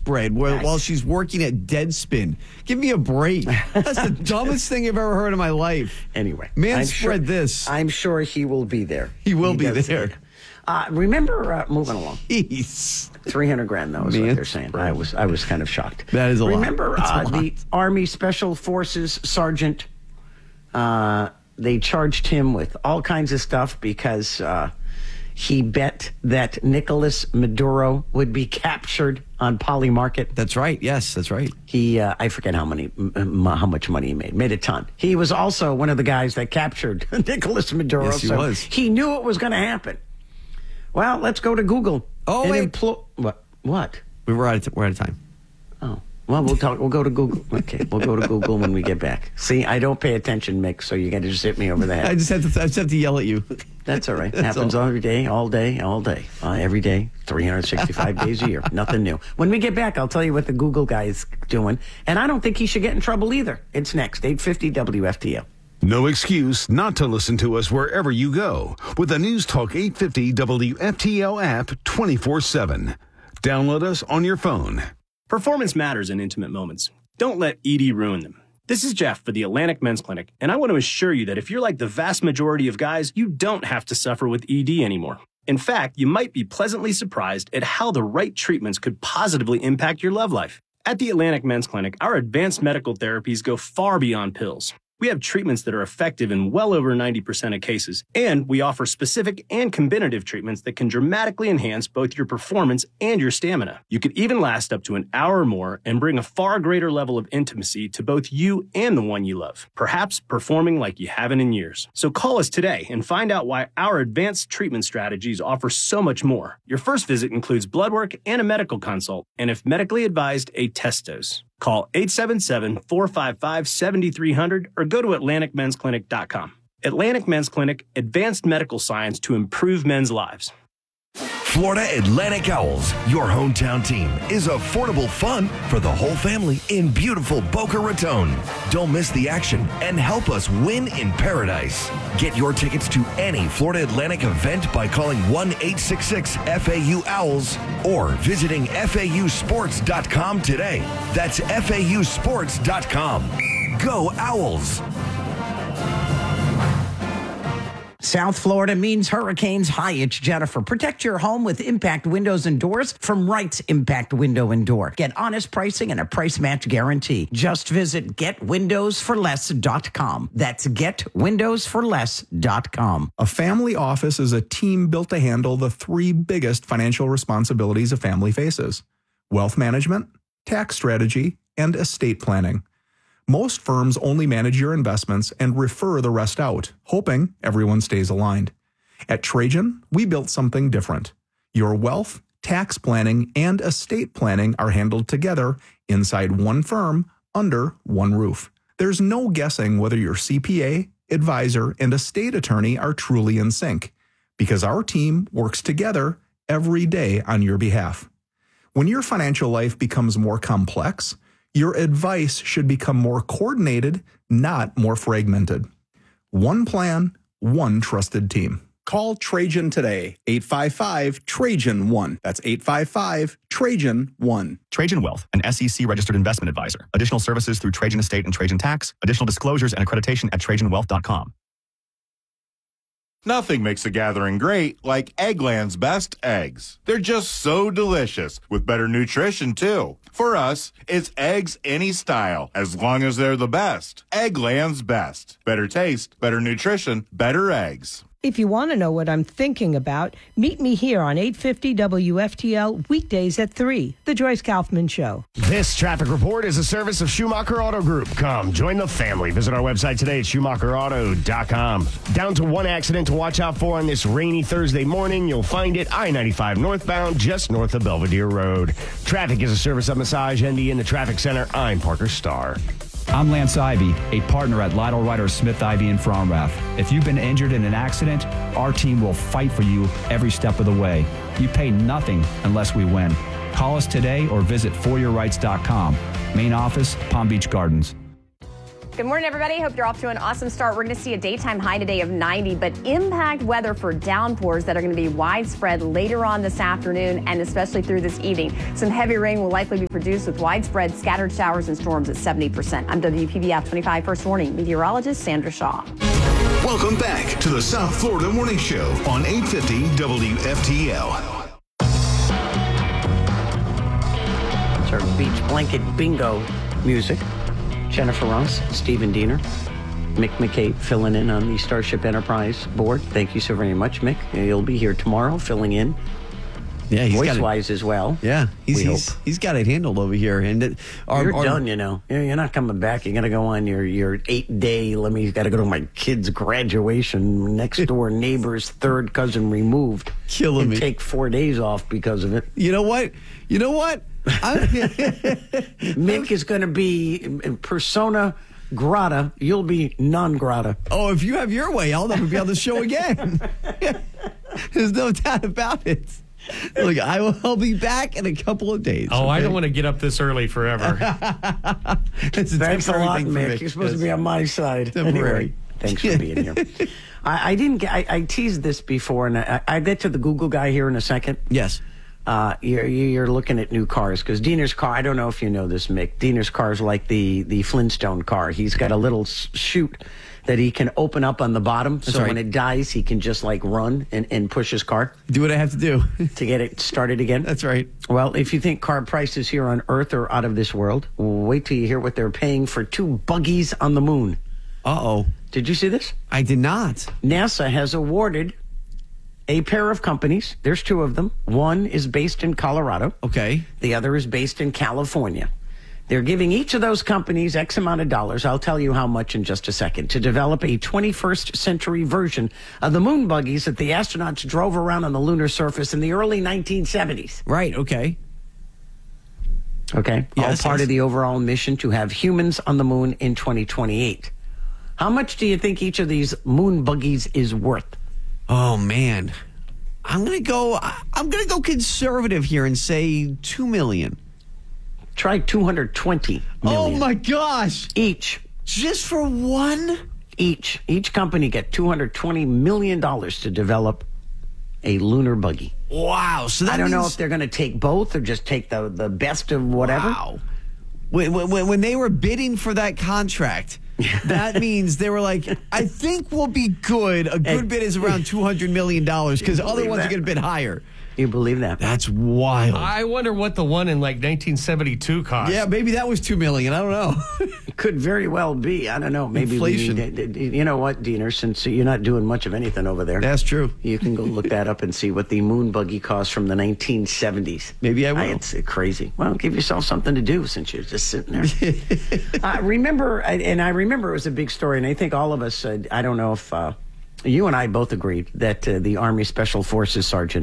spread while she's working at Deadspin. Give me a break. That's the dumbest thing I've ever heard in my life. Anyway. Man, spread this. I'm sure he will be there. He will be there. Remember, moving along. Jeez. $300,000, though, is what they're saying. I was kind of shocked. That is a lot. Remember the Army Special Forces Sergeant? They charged him with all kinds of stuff because he bet that Nicolas Maduro would be captured on Polymarket. That's right. Yes, that's right. He, I forget how much money he made a ton. He was also one of the guys that captured Nicolas Maduro. Yes, he was. He knew it was going to happen. Well, let's go to Google. Oh, wait. What? We're out of time. Oh. Well, we'll go to Google. Okay, we'll go to Google when we get back. See, I don't pay attention, Mick, so you got to just hit me over the head. I just have to yell at you. That's all right. It happens every day, all day. Every day, 365 days a year. Nothing new. When we get back, I'll tell you what the Google guy is doing. And I don't think he should get in trouble either. It's next, 850 WFTL. No excuse not to listen to us wherever you go with the News Talk 850 WFTL app 24/7. Download us on your phone. Performance matters in intimate moments. Don't let ED ruin them. This is Jeff for the Atlantic Men's Clinic, and I want to assure you that if you're like the vast majority of guys, you don't have to suffer with ED anymore. In fact, you might be pleasantly surprised at how the right treatments could positively impact your love life. At the Atlantic Men's Clinic, our advanced medical therapies go far beyond pills. We have treatments that are effective in well over 90% of cases, and we offer specific and combinative treatments that can dramatically enhance both your performance and your stamina. You could even last up to an hour or more and bring a far greater level of intimacy to both you and the one you love, perhaps performing like you haven't in years. So call us today and find out why our advanced treatment strategies offer so much more. Your first visit includes blood work and a medical consult, and if medically advised, a test dose. Call 877-455-7300 or go to AtlanticMen'sClinic.com. Atlantic Men's Clinic, advanced medical science to improve men's lives. Florida Atlantic Owls, your hometown team, is affordable fun for the whole family in beautiful Boca Raton. Don't miss the action and help us win in paradise. Get your tickets to any Florida Atlantic event by calling 1-866-FAU-OWLS or visiting FAUsports.com today. That's FAUsports.com. Go Owls! South Florida means hurricanes. Hi, it's Jennifer. Protect your home with Impact Windows and Doors from Wright's Impact Window and Door. Get honest pricing and a price match guarantee. Just visit getwindowsforless.com. That's getwindowsforless.com. A family office is a team built to handle the three biggest financial responsibilities a family faces: wealth management, tax strategy, and estate planning. Most firms only manage your investments and refer the rest out, hoping everyone stays aligned. At Trajan, we built something different. Your wealth, tax planning, and estate planning are handled together inside one firm under one roof. There's no guessing whether your CPA, advisor, and estate attorney are truly in sync, because our team works together every day on your behalf. When your financial life becomes more complex, your advice should become more coordinated, not more fragmented. One plan, one trusted team. Call Trajan today, 855-TRAJAN-1. That's 855-TRAJAN-1. Trajan Wealth, an SEC-registered investment advisor. Additional services through Trajan Estate and Trajan Tax. Additional disclosures and accreditation at TrajanWealth.com. Nothing makes a gathering great like Eggland's Best Eggs. They're just so delicious, with better nutrition, too. For us, it's eggs any style, as long as they're the best. Eggland's Best. Better taste, better nutrition, better eggs. If you want to know what I'm thinking about, meet me here on 850 WFTL weekdays at 3, The Joyce Kaufman Show. This traffic report is a service of Schumacher Auto Group. Come, join the family. Visit our website today at SchumacherAuto.com. Down to one accident to watch out for on this rainy Thursday morning. You'll find it I-95 northbound, just north of Belvedere Road. Traffic is a service of Massage ND in the Traffic Center. I'm Parker Starr. I'm Lance Ivy, a partner at Lytle Ryder Smith Ivy in Fromrath. If you've been injured in an accident, our team will fight for you every step of the way. You pay nothing unless we win. Call us today or visit foryourrights.com. Main office, Palm Beach Gardens. Good morning, everybody. Hope you're off to an awesome start. We're going to see a daytime high today of 90, but impact weather for downpours that are going to be widespread later on this afternoon and especially through this evening. Some heavy rain will likely be produced with widespread scattered showers and storms at 70%. I'm WPBF 25 First Warning meteorologist Sandra Shaw. Welcome back to the South Florida Morning Show on 850 WFTL. It's our beach blanket bingo music. Jennifer Ross, Stephen Diener, Mick McCabe filling in on the Starship Enterprise board. Thank you so very much, Mick. You'll be here tomorrow filling in. Yeah, he's voice-wise as well. Yeah, he's got it handled over here. And you're done, you know. You're not coming back. You're gonna go on your 8-day. Got to go to my kid's graduation. Next door neighbor's third cousin removed. Killing me. Take 4 days off because of it. You know what? Mick is going to be in persona grata. You'll be non grata. Oh, if you have your way, I'll never be on the show again. There's no doubt about it. Look, I'll be back in a couple of days. Oh, okay? I don't want to get up this early forever. Thanks a lot, Mick. You're supposed to be on my side. Anyway, thanks for being here. I teased this before, and I get to the Google guy here in a second. Yes. You're looking at new cars because Diener's car, I don't know if you know this, Mick. Diener's car is like the Flintstone car. He's got a little chute that he can open up on the bottom. That's so right. When it dies, he can just like run and push his car. Do what I have to do to get it started again. That's right. Well, if you think car prices here on Earth are out of this world, wait till you hear what they're paying for 2 buggies on the moon. Uh-oh. Did you see this? I did not. NASA has awarded a pair of companies. There's 2 of them. One is based in Colorado. Okay. The other is based in California. They're giving each of those companies X amount of dollars. I'll tell you how much in just a second, to develop a 21st century version of the moon buggies that the astronauts drove around on the lunar surface in the early 1970s. Right. Okay. Okay. Yes, All part of the overall mission to have humans on the moon in 2028. How much do you think each of these moon buggies is worth? Oh man, I'm gonna go conservative here and say $2 million. Try 220 million. Oh my gosh! Each, just for one. Each company get $220 million to develop a lunar buggy. Wow! So that I don't know if they're going to take both or just take the best of whatever. Wow! When they were bidding for that contract. That means they were like, I think we'll be good. A good bid is around $200 million because other ones are going to bid higher. You believe that? That's wild. I wonder what the one in like 1972 cost. Yeah, maybe that was $2 million. I don't know. It could very well be. I don't know. Maybe inflation. You know what, Diener? Since you're not doing much of anything over there, that's true. You can go look that up and see what the moon buggy cost from the 1970s. Maybe I will. It's crazy. Well, give yourself something to do since you're just sitting there. I remember it was a big story, and I think all of us. I don't know if you and I both agreed that the Army Special Forces sergeant.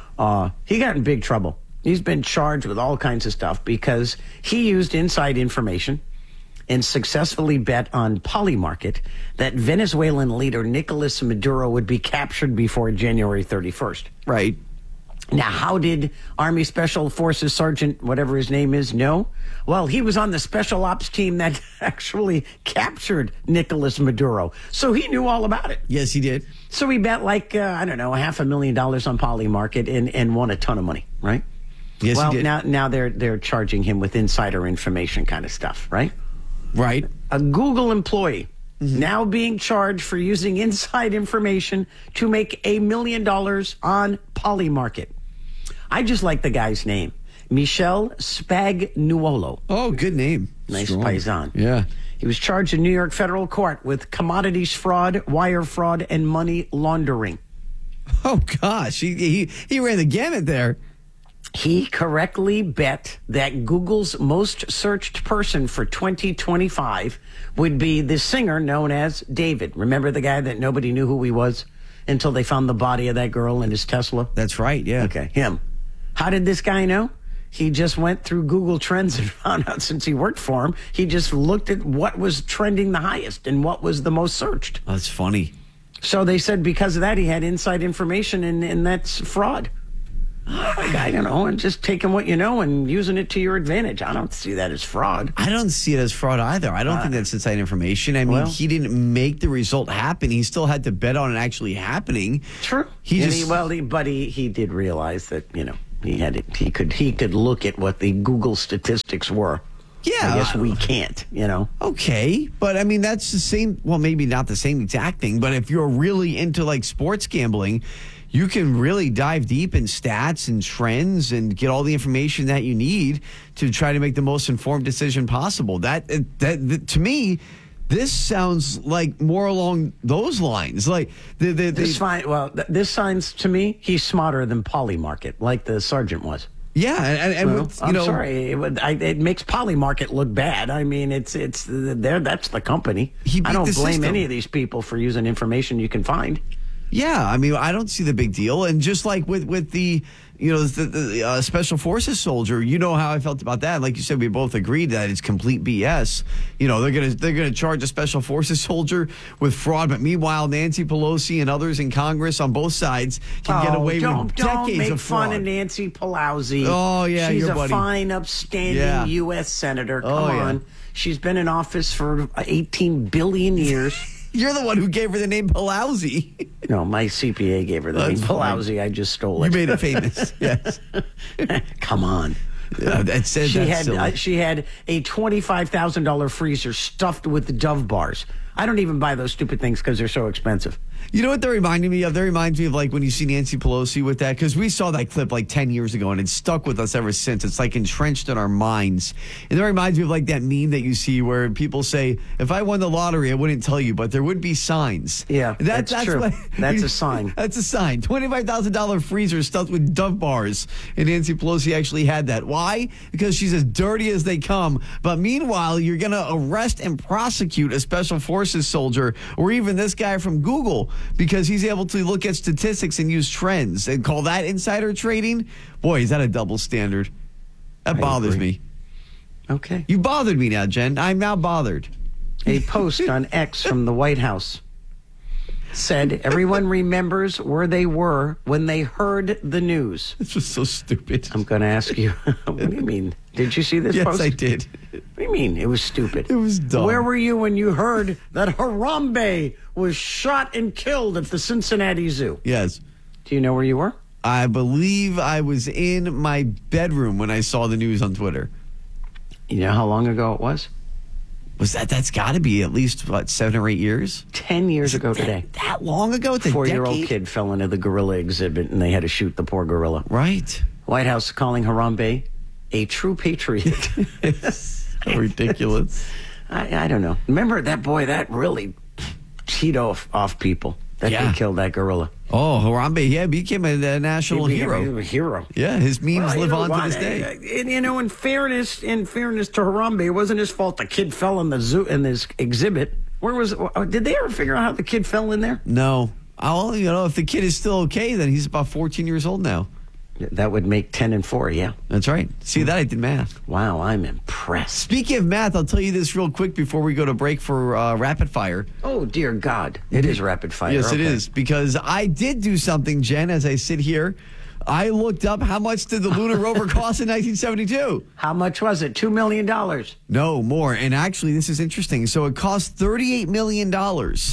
He got in big trouble. He's been charged with all kinds of stuff because he used inside information and successfully bet on Polymarket that Venezuelan leader Nicolas Maduro would be captured before January 31st. Right. Now, how did Army Special Forces Sergeant, whatever his name is, know? Well, he was on the special ops team that actually captured Nicolas Maduro. So he knew all about it. Yes, he did. So he bet like, $500,000 on Polymarket and won a ton of money, right? Yes, he did. Now they're charging him with insider information kind of stuff, right? Right. A Google employee now being charged for using inside information to make $1 million on Polymarket. I just like the guy's name. Michel Spagnuolo. Oh, good name. Nice Strong. paisan. Yeah. He was charged in New York federal court with commodities fraud, wire fraud, and money laundering. Oh, gosh. He ran the gamut there. He correctly bet that Google's most searched person for 2025 would be the singer known as David. Remember the guy that nobody knew who he was until they found the body of that girl in his Tesla? That's right, yeah. Okay, him. How did this guy know? He just went through Google Trends and found out since he worked for him, he just looked at what was trending the highest and what was the most searched. Oh, that's funny. So they said because of that, he had inside information and that's fraud. I don't know, and just taking what you know and using it to your advantage. I don't see that as fraud. I don't see it as fraud either. I don't think that's inside information. I mean, he didn't make the result happen. He still had to bet on it actually happening. True. He did realize that, he could look at what the Google statistics were. Yeah. I guess we can't, Okay, but I mean, that's the same, well, maybe not the same exact thing, but if you're really into like sports gambling, you can really dive deep in stats and trends and get all the information that you need to try to make the most informed decision possible. That to me, this sounds like more along those lines. Like this sounds to me, he's smarter than Polymarket, like the sergeant was. Yeah, and I'm sorry, it makes Polymarket look bad. I mean, it's there. That's the company. I don't blame any of these people for using information you can find. Yeah, I mean, I don't see the big deal. And just like with the the Special Forces soldier, you know how I felt about that. Like you said, we both agreed that it's complete BS. They're gonna charge a Special Forces soldier with fraud, but meanwhile, Nancy Pelosi and others in Congress on both sides can get away with decades don't make of fraud. fun of Nancy Pelosi. Oh yeah, she's your a buddy. fine, upstanding U.S. senator. Come on, she's been in office for 18 billion years. You're the one who gave her the name Pelosi. No, my CPA gave her the name Pelosi. I just stole it. You made it famous. Yes. Come on. She had a $25,000 freezer stuffed with Dove bars. I don't even buy those stupid things because they're so expensive. You know what they're reminding me of? That reminds me of like when you see Nancy Pelosi with that, because we saw that clip like 10 years ago and it's stuck with us ever since. It's like entrenched in our minds. And that reminds me of like that meme that you see where people say, if I won the lottery, I wouldn't tell you, but there would be signs. Yeah, that's true. That's a sign. That's a sign. $25,000 freezer stuffed with Dove bars. And Nancy Pelosi actually had that. Why? Because she's as dirty as they come. But meanwhile, you're going to arrest and prosecute a Special Forces soldier or even this guy from Google because he's able to look at statistics and use trends and call that insider trading. Boy, is that a double standard. That bothers me. Okay. You bothered me now, Jen. I'm now bothered. A post on X from the White House said everyone remembers where they were when they heard the news. This was so stupid. I'm going to ask you, what do you mean? Did you see this post? Yes, I did. What do you mean? It was stupid. It was dumb. Where were you when you heard that Harambe was shot and killed at the Cincinnati Zoo? Yes. Do you know where you were? I believe I was in my bedroom when I saw the news on Twitter. You know how long ago it was? That's got to be at least, 7 or 8 years? 10 years ago today. That long ago? It's a 4-year-old kid fell into the gorilla exhibit and they had to shoot the poor gorilla. Right. White House calling Harambe a true patriot. So ridiculous. I don't know. Remember that boy, that really teed off people. That kid killed that gorilla. Oh, Harambe, became a national hero. A hero. Yeah, his memes live on to this day. And, in fairness to Harambe, it wasn't his fault the kid fell in the zoo in this exhibit. Did they ever figure out how the kid fell in there? No. If the kid is still okay, then he's about 14 years old now. That would make 10 and 4, yeah. That's right. See, that I did math. Wow, I'm impressed. Speaking of math, I'll tell you this real quick before we go to break for Rapid Fire. Oh, dear God. It is Rapid Fire. Yes, it is. Because I did do something, Jen, as I sit here. I looked up how much did the lunar rover cost in 1972. How much was it? $2 million? No, more. And actually, this is interesting. So it cost $38 million in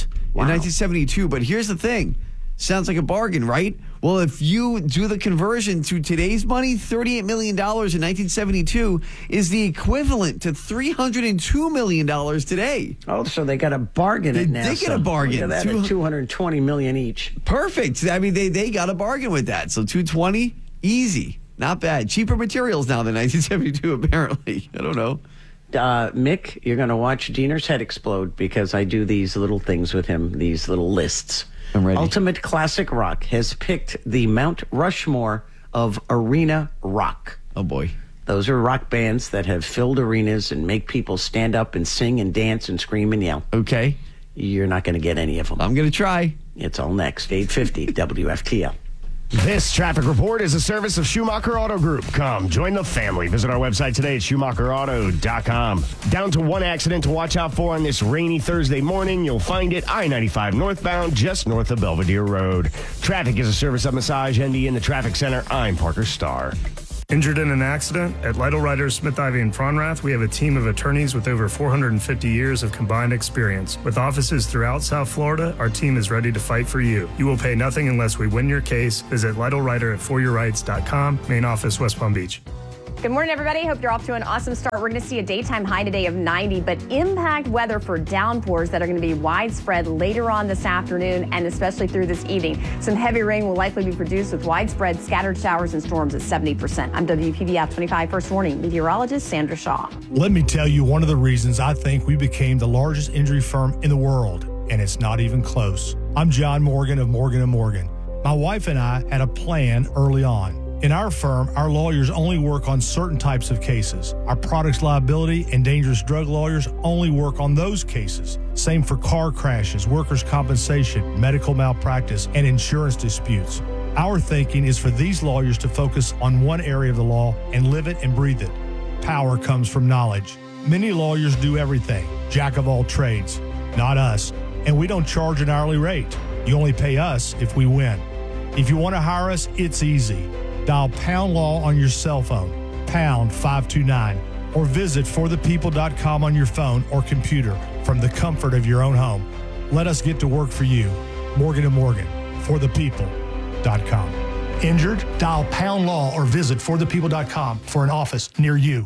1972. But here's the thing. Sounds like a bargain, right? Well, if you do the conversion to today's money, $38 million in 1972 is the equivalent to $302 million today. Oh, so they got a bargain at NASA. They did get a bargain. Look at that, $220 million each. Perfect. I mean, they got a bargain with that. So $220, easy. Not bad. Cheaper materials now than 1972, apparently. I don't know. Mick, you're going to watch Diener's head explode because I do these little things with him, these little lists. I'm ready. Ultimate Classic Rock has picked the Mount Rushmore of arena rock. Oh, boy. Those are rock bands that have filled arenas and make people stand up and sing and dance and scream and yell. Okay. You're not going to get any of them. I'm going to try. It's all next. 850 WFTL. This traffic report is a service of Schumacher Auto Group. Come, join the family. Visit our website today at SchumacherAuto.com. Down to one accident to watch out for on this rainy Thursday morning. You'll find it I-95 northbound, just north of Belvedere Road. Traffic is a service of Massage ND in the Traffic Center. I'm Parker Starr. Injured in an accident? At Lytle Writers, Smith, Ivy, and Fronrath, we have a team of attorneys with over 450 years of combined experience. With offices throughout South Florida, our team is ready to fight for you. You will pay nothing unless we win your case. Visit LytleWriter at foryourrights.com, main office, West Palm Beach. Good morning, everybody. Hope you're off to an awesome start. We're going to see a daytime high today of 90, but impact weather for downpours that are going to be widespread later on this afternoon and especially through this evening. Some heavy rain will likely be produced with widespread scattered showers and storms at 70%. I'm WPBF 25 First Warning meteorologist Sandra Shaw. Let me tell you one of the reasons I think we became the largest injury firm in the world, and it's not even close. I'm John Morgan of Morgan & Morgan. My wife and I had a plan early on. In our firm, our lawyers only work on certain types of cases. Our products liability and dangerous drug lawyers only work on those cases. Same for car crashes, workers' compensation, medical malpractice, and insurance disputes. Our thinking is for these lawyers to focus on one area of the law and live it and breathe it. Power comes from knowledge. Many lawyers do everything, jack of all trades. Not us. And we don't charge an hourly rate. You only pay us if we win. If you want to hire us, it's easy. Dial Pound Law on your cell phone, pound 529, or visit forthepeople.com on your phone or computer from the comfort of your own home. Let us get to work for you. Morgan & Morgan, forthepeople.com. Injured? Dial Pound Law or visit forthepeople.com for an office near you.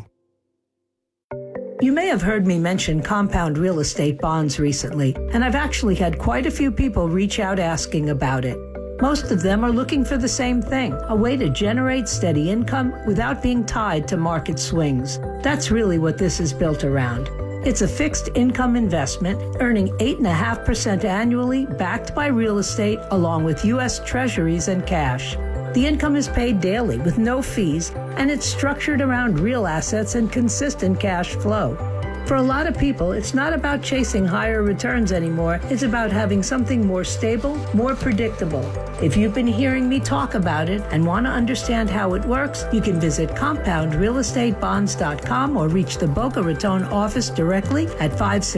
You may have heard me mention compound real estate bonds recently, and I've actually had quite a few people reach out asking about it. Most of them are looking for the same thing, a way to generate steady income without being tied to market swings. That's really what this is built around. It's a fixed income investment earning 8.5% annually, backed by real estate along with U.S. Treasuries and cash. The income is paid daily with no fees, and it's structured around real assets and consistent cash flow. For a lot of people, it's not about chasing higher returns anymore. It's about having something more stable, more predictable. If you've been hearing me talk about it and want to understand how it works, you can visit compoundrealestatebonds.com or reach the Boca Raton office directly at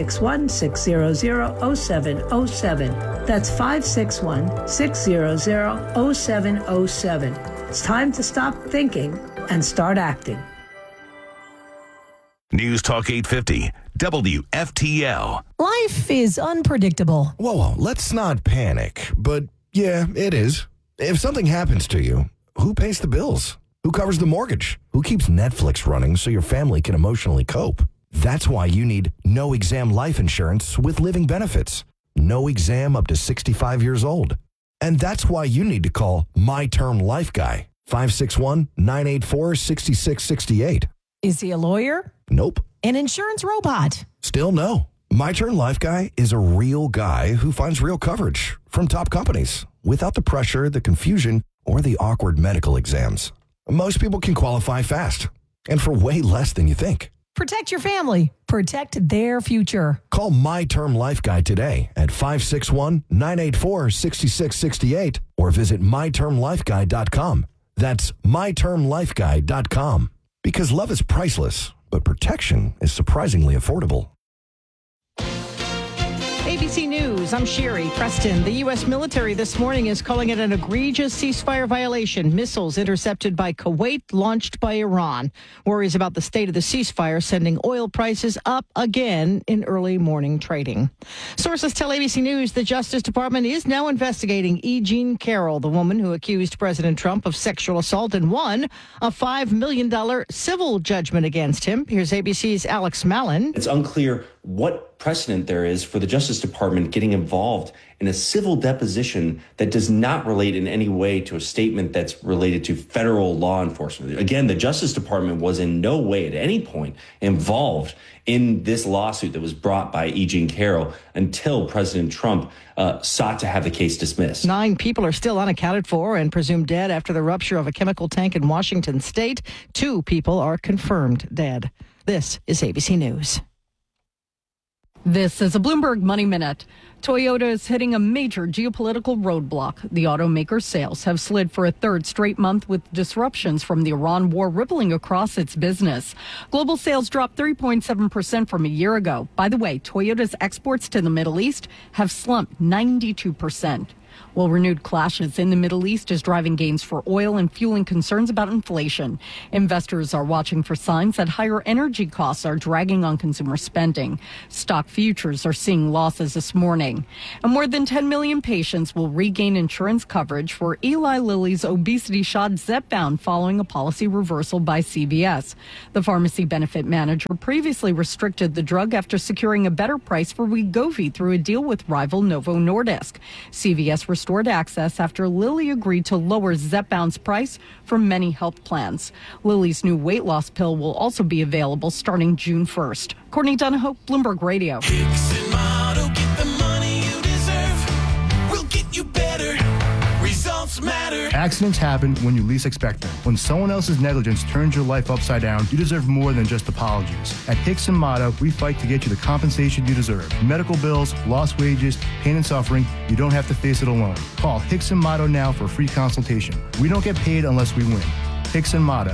561-600-0707. That's 561-600-0707. It's time to stop thinking and start acting. News Talk 850, WFTL. Life is unpredictable. Whoa, let's not panic. But yeah, it is. If something happens to you, who pays the bills? Who covers the mortgage? Who keeps Netflix running so your family can emotionally cope? That's why you need no exam life insurance with living benefits. No exam up to 65 years old. And that's why you need to call My Term Life Guy, 561-984-6668. Is he a lawyer? Nope. An insurance robot? Still no. My Turn Life Guy is a real guy who finds real coverage from top companies without the pressure, the confusion, or the awkward medical exams. Most people can qualify fast and for way less than you think. Protect your family. Protect their future. Call My Term Life Guy today at 561-984-6668 or visit mytermlifeguy.com. That's mytermlifeguy.com. Because love is priceless, but protection is surprisingly affordable. ABC News, I'm Sherry Preston. The U.S. military this morning is calling it an egregious ceasefire violation. Missiles intercepted by Kuwait, launched by Iran. Worries about the state of the ceasefire sending oil prices up again in early morning trading. Sources tell ABC News the Justice Department is now investigating E. Jean Carroll, the woman who accused President Trump of sexual assault and won a $5 million civil judgment against him. Here's ABC's Alex Mallon. It's unclear what precedent there is for the Justice Department getting involved in a civil deposition that does not relate in any way to a statement that's related to federal law enforcement. Again, the Justice Department was in no way at any point involved in this lawsuit that was brought by E. Jean Carroll until President Trump sought to have the case dismissed. 9 people are still unaccounted for and presumed dead after the rupture of a chemical tank in Washington state. 2 people are confirmed dead. This is ABC News. This is a Bloomberg Money Minute. Toyota is hitting a major geopolitical roadblock. The automaker's sales have slid for a third straight month with disruptions from the Iran war rippling across its business. Global sales dropped 3.7% from a year ago. By the way, Toyota's exports to the Middle East have slumped 92%. Well, renewed clashes in the Middle East is driving gains for oil and fueling concerns about inflation. Investors are watching for signs that higher energy costs are dragging on consumer spending. Stock futures are seeing losses this morning. And more than 10 million patients will regain insurance coverage for Eli Lilly's obesity shot Zepbound following a policy reversal by CVS. The pharmacy benefit manager previously restricted the drug after securing a better price for Wegovy through a deal with rival Novo Nordisk. CVS restored access after Lilly agreed to lower Zepbound's price for many health plans. Lilly's new weight loss pill will also be available starting June 1st. Courtney Donahoe, Bloomberg Radio. Accidents happen when you least expect them. When someone else's negligence turns your life upside down, you deserve more than just apologies. At Hicks & Motto, we fight to get you the compensation you deserve. Medical bills, lost wages, pain and suffering, you don't have to face it alone. Call Hicks & Motto now for a free consultation. We don't get paid unless we win. Hicks & Motto,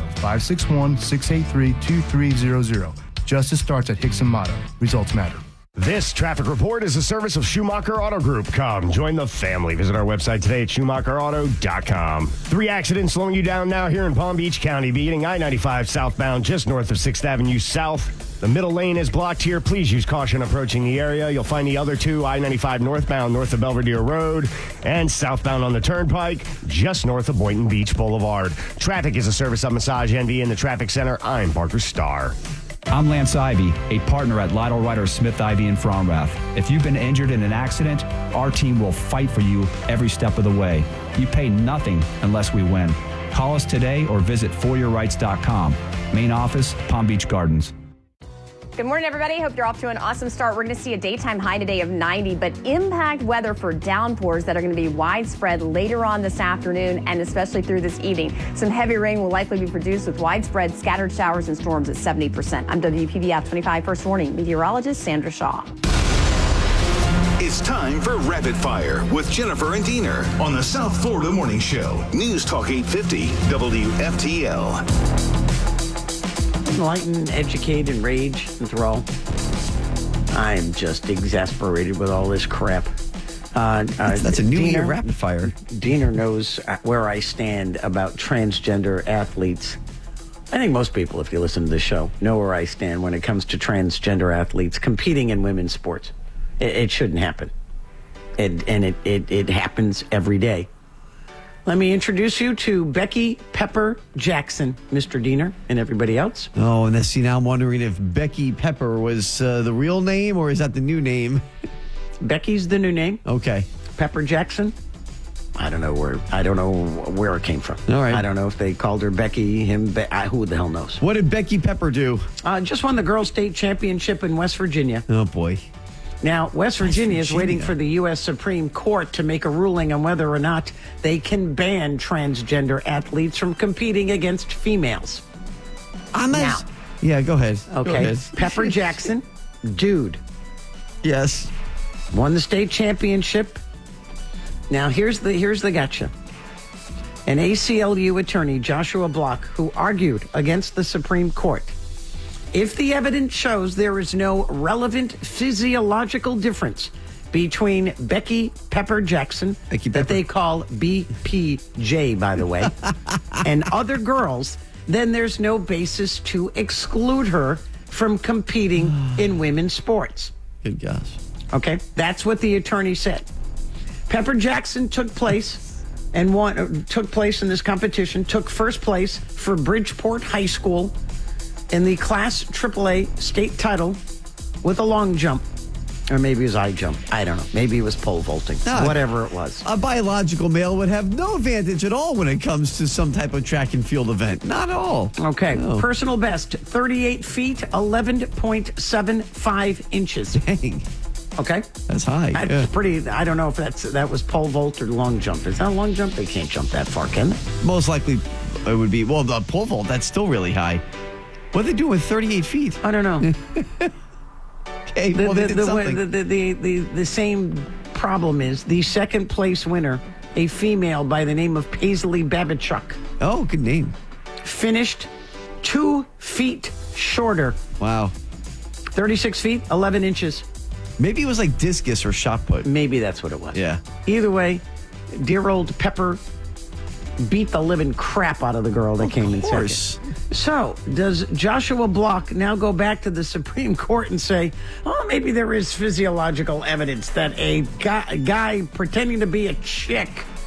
561-683-2300. Justice starts at Hicks & Motto. Results matter. This traffic report is a service of Schumacher Auto Group. Come join the family. Visit our website today at SchumacherAuto.com. 3 accidents slowing you down now here in Palm Beach County, beginning I-95 southbound just north of 6th Avenue South. The middle lane is blocked here. Please use caution approaching the area. You'll find the other 2 I-95 northbound north of Belvedere Road and southbound on the Turnpike just north of Boynton Beach Boulevard. Traffic is a service of Massage Envy in the Traffic Center. I'm Parker Starr. I'm Lance Ivy, a partner at Lytle Ryder Smith Ivy in Fromrath. If you've been injured in an accident, our team will fight for you every step of the way. You pay nothing unless we win. Call us today or visit foryourrights.com. Main office, Palm Beach Gardens. Good morning, everybody. Hope you're off to an awesome start. We're going to see a daytime high today of 90, but impact weather for downpours that are going to be widespread later on this afternoon and especially through this evening. Some heavy rain will likely be produced with widespread scattered showers and storms at 70%. I'm WPBF 25 First Warning meteorologist Sandra Shaw. It's time for Rapid Fire with Jennifer and Diener on the South Florida Morning Show. News Talk 850 WFTL. Enlighten, educate, enrage, enthrall. I'm just exasperated with all this crap. That's a new year rapid fire. Diener knows where I stand about transgender athletes. I think most people, if you listen to the show, know where I stand when it comes to transgender athletes competing in women's sports. It shouldn't happen. It happens every day. Let me introduce you to Becky Pepper Jackson, Mr. Diener, and everybody else. Oh, and see, now I'm wondering if Becky Pepper was the real name or is that the new name? Becky's the new name. Okay. Pepper Jackson. I don't know where it came from. All right. I don't know if they called her Becky, him, who the hell knows? What did Becky Pepper do? Just won the girls' state championship in West Virginia. Oh, boy. Now, West Virginia is waiting for the U.S. Supreme Court to make a ruling on whether or not they can transgender athletes from competing against females. Yeah, go ahead. Okay. Go ahead. Pepper Jackson, dude. Yes. Won the state championship. Now, here's the gotcha. An ACLU attorney, Joshua Block, who argued against the Supreme Court. If the evidence shows there is no relevant physiological difference between Becky Pepper Jackson, that they call BPJ, by the way, and other girls, then there's no basis to exclude her from competing in women's sports. Good gosh. Okay, that's what the attorney said. Pepper Jackson took place in this competition, took first place for Bridgeport High School in the Class AAA state title with a long jump. Or maybe it was high jump. I don't know. Maybe it was pole vaulting. Whatever it was. A biological male would have no advantage at all when it comes to some type of track and field event. Not at all. Okay. No. Personal best, 38 feet, 11.75 inches. Dang. Okay. That's high. That's pretty. I don't know if that was pole vault or long jump. Is that a long jump? They can't jump that far, can they? Most likely it would be, well, the pole vault, that's still really high. What are they doing with 38 feet? I don't know. Okay, well, they did something. The same problem is the second place winner, a female by the name of Paisley Babichuk. Oh, good name. Finished 2 feet shorter. Wow. 36 feet, 11 inches. Maybe it was like discus or shot put. Maybe that's what it was. Yeah. Either way, dear old Pepper beat the living crap out of the girl that came in second. So, does Joshua Block now go back to the Supreme Court and say, oh, maybe there is physiological evidence that a guy pretending to be a chick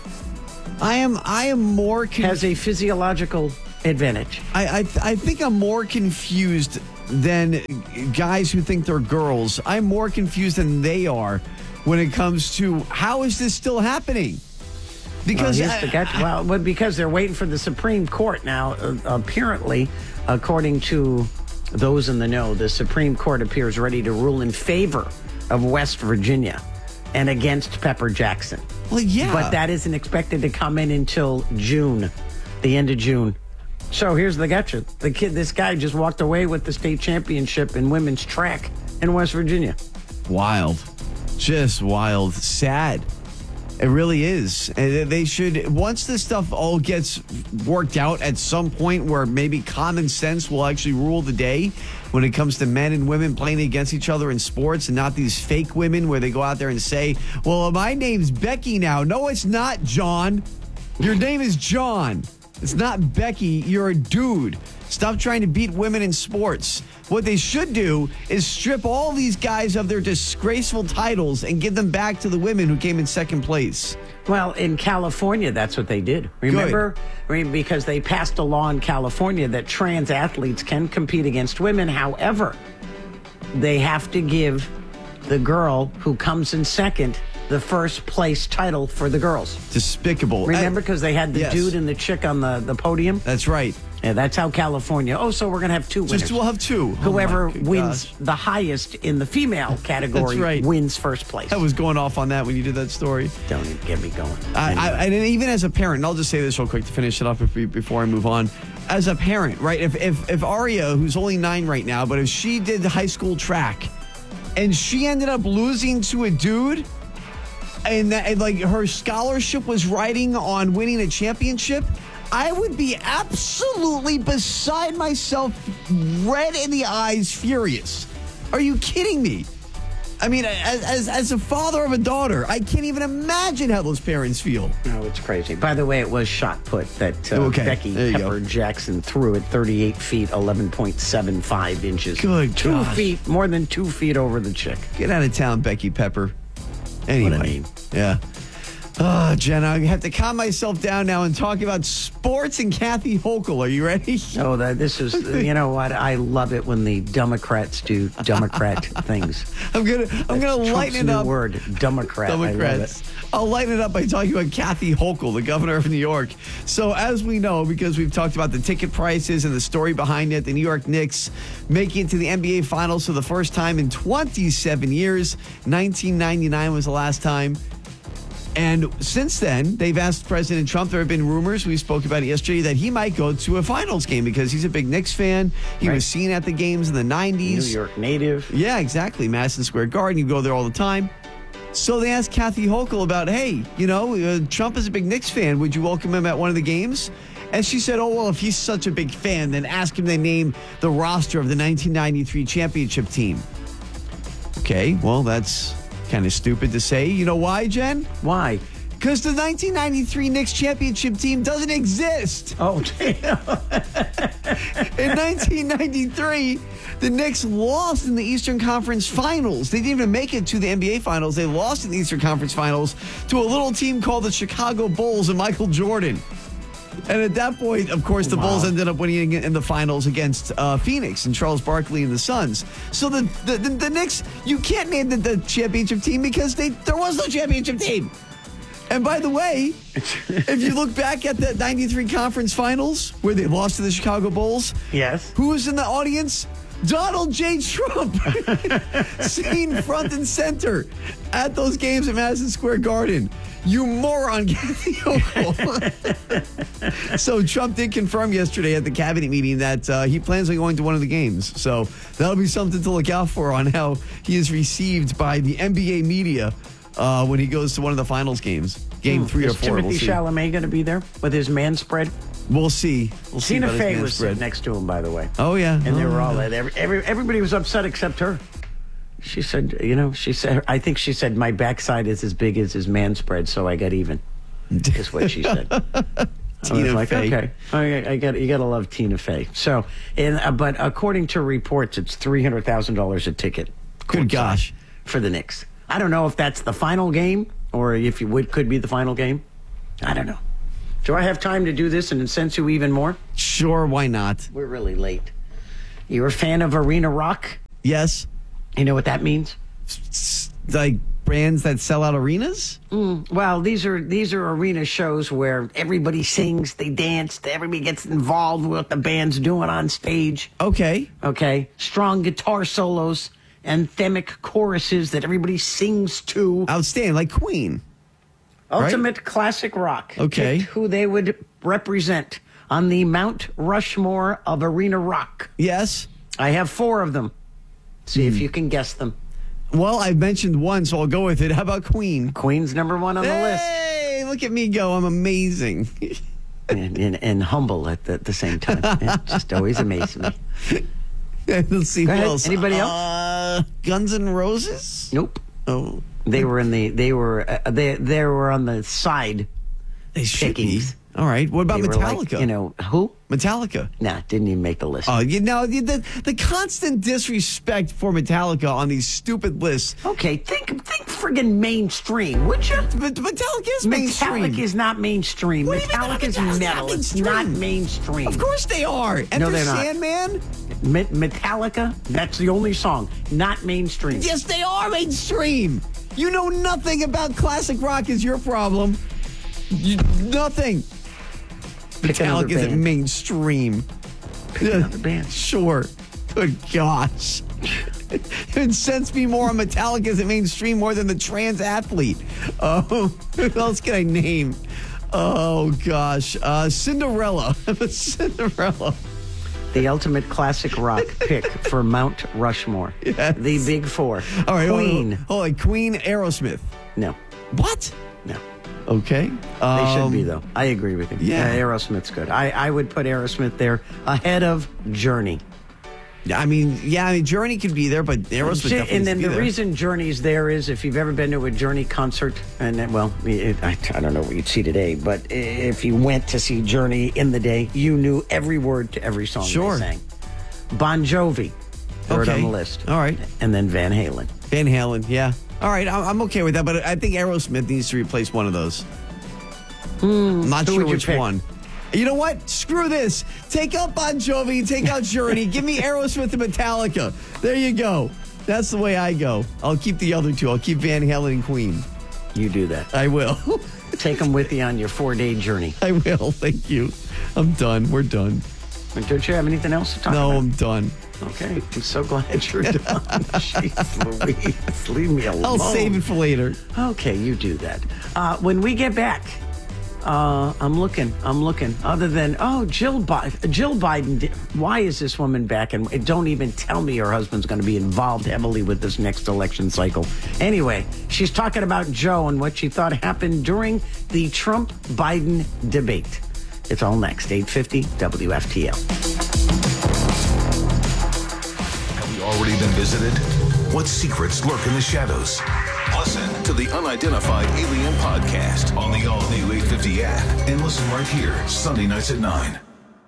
I am more has a physiological advantage? I think I'm more confused than guys who think they're girls. I'm more confused than they are when it comes to how is this still happening? Because because they're waiting for the Supreme Court now. Apparently, according to those in the know, the Supreme Court appears ready to rule in favor of West Virginia and against Pepper Jackson. Well, yeah. But that isn't expected to come in until June, the end of June. So here's the gotcha. This guy just walked away with the state championship in women's track in West Virginia. Wild. Just wild. Sad. It really is. They should, once this stuff all gets worked out at some point where maybe common sense will actually rule the day when it comes to men and women playing against each other in sports and not these fake women where they go out there and say, well, my name's Becky now. No, it's not, John. Your name is John. It's not Becky. You're a dude. Stop trying to beat women in sports. What they should do is strip all these guys of their disgraceful titles and give them back to the women who came in second place. Well, in California, that's what they did. Remember? Because they passed a law in California that trans athletes can compete against women. However, they have to give the girl who comes in second the first place title for the girls. Despicable. Remember, because they had the dude and the chick on the podium? That's right. Yeah, that's how California. Oh, so we're going to have two winners. We'll have two. Whoever wins the highest in the female category wins first place. I was going off on that when you did that story. Don't even get me going. And even as a parent, and I'll just say this real quick to finish it up before I move on. As a parent, right, if Aria, who's only 9 right now, but if she did high school track and she ended up losing to a dude, and like her scholarship was riding on winning a championship, I would be absolutely beside myself, red in the eyes, furious. Are you kidding me? I mean, as a father of a daughter, I can't even imagine how those parents feel. No, it's crazy. By the way, it was shot put that Becky Pepper Jackson threw at 38 feet, 11.75 inches. Good 2 feet, more than 2 feet over the chick. Get out of town, Becky Pepper. Anyway, What I mean. Yeah. Oh, Jen, I have to calm myself down now and talk about sports and Kathy Hochul. Are you ready? Oh, this is, you know what? I love it when the Democrats do Democrat things. I'm gonna lighten it up. Word, Democrat. Democrats. I'll lighten it up by talking about Kathy Hochul, the governor of New York. So as we know, because we've talked about the ticket prices and the story behind it, the New York Knicks making it to the NBA Finals for the first time in 27 years. 1999 was the last time. And since then, they've asked President Trump, there have been rumors, we spoke about it yesterday, that he might go to a finals game because he's a big Knicks fan. He was seen at the games in the 90s. New York native. Yeah, exactly. Madison Square Garden. You go there all the time. So they asked Kathy Hochul about, hey, Trump is a big Knicks fan. Would you welcome him at one of the games? And she said, oh, well, if he's such a big fan, then ask him to name the roster of the 1993 championship team. Okay, well, that's kind of stupid to say. You know why, Jen? Why? Because the 1993 Knicks championship team doesn't exist. Oh, damn. In 1993, the Knicks lost in the Eastern Conference Finals. They didn't even make it to the NBA Finals. They lost in the Eastern Conference Finals to a little team called the Chicago Bulls and Michael Jordan. And at that point, of course, the Bulls ended up winning in the finals against Phoenix and Charles Barkley and the Suns. So the Knicks, you can't name the championship team because there was no championship team. And by the way, if you look back at the 93 conference finals where they lost to the Chicago Bulls, yes, who was in the audience? Donald J. Trump, seen front and center at those games at Madison Square Garden. You moron, Kathy Hochul. So Trump did confirm yesterday at the cabinet meeting that he plans on going to one of the games. So that'll be something to look out for on how he is received by the NBA media when he goes to one of the finals games. Game 3 or 4. Timothy We'll see. Chalamet going to be there with his man spread? We'll see. We'll see Tina about his Fey man was spread. sitting next to him, by the way. Oh, yeah. And they were all yeah. at everybody was upset except her. She said, I think she said, my backside is as big as his man spread, so I got even. Is what she said. Tina I was like, Fey. okay, you got to love Tina Fey. So, but according to reports, it's $300,000 a ticket. Good gosh. For the Knicks. I don't know if that's the final game or if it could be the final game. I don't know. Do I have time to do this and incense you even more? Sure, why not? We're really late. You're a fan of Arena Rock? Yes. You know what that means? Like brands that sell out arenas? Well, these are arena shows where everybody sings, they dance, everybody gets involved with what the band's doing on stage. Okay. Strong guitar solos, anthemic choruses that everybody sings to. Outstanding, like Queen. Ultimate Classic Rock. Okay. Picked who they would represent on the Mount Rushmore of Arena Rock. Yes. I have 4 of them. See if you can guess them. Well, I mentioned one, so I'll go with it. How about Queen? Queen's number 1 on the list. Hey, look at me go. I'm amazing. and humble at the same time. It just always amazes me. Let's see Go who ahead. else. Anybody else? Guns N' Roses? Nope. Oh. They were they were on the side. They should be. pickings. All right. What about They were Metallica? like, who? Metallica. Nah, didn't even make the list. Oh, the constant disrespect for Metallica on these stupid lists. Okay, think friggin' mainstream, would you? But Metallica is mainstream. Metallica is not mainstream. What do you mean Metallica is Metallica's metal. not It's mainstream? not mainstream. Of course they are. Enter No, they're not. Sandman? Metallica, that's the only song. Not mainstream. Yes, they are mainstream. You know nothing about classic rock is your problem. Nothing. Pick another Metallica isn't band. mainstream. Pick another band. Sure. Good gosh. It incensed me more on Metallica isn't mainstream more than the trans athlete. Oh, who else can I name? Oh, gosh. Cinderella. Cinderella. The ultimate classic rock pick for Mount Rushmore. Yes. The Big 4. All right. Queen. Hold on. Queen, Aerosmith. No. What? No. Okay. They should be, though. I agree with you. Yeah. Aerosmith's good. I would put Aerosmith there ahead of Journey. I mean, Journey could be there, but Aerosmith definitely And then needs to be the there. reason Journey's there is if you've ever been to a Journey concert, and I don't know what you'd see today, but if you went to see Journey in the day, you knew every word to every song Sure. they sang. Bon Jovi, third Okay. on the list. All right. And then Van Halen. Van Halen, yeah. All right, I'm okay with that, but I think Aerosmith needs to replace one of those. I'm not who sure would you which pick? one. You know what? Screw this. Take out Bon Jovi, take out Journey. Give me Aerosmith and Metallica. There you go. That's the way I go. I'll keep the other two. I'll keep Van Halen and Queen. You do that. I will. Take them with you on your 4-day journey. I will. Thank you. I'm done. We're done. Don't you have anything else to talk No, about? I'm done. Okay. I'm so glad you're done. Jeez Louise. Leave me alone. I'll save it for later. Okay, you do that. When we get back, I'm looking. Other than, Jill Biden. Why is this woman back? And don't even tell me her husband's going to be involved heavily with this next election cycle. Anyway, she's talking about Joe and what she thought happened during the Trump-Biden debate. It's all next, 8:50 WFTL. Have we already been visited? What secrets lurk in the shadows? Listen to the Unidentified Alien Podcast on the all-new 850 app and listen right here, Sunday nights at 9.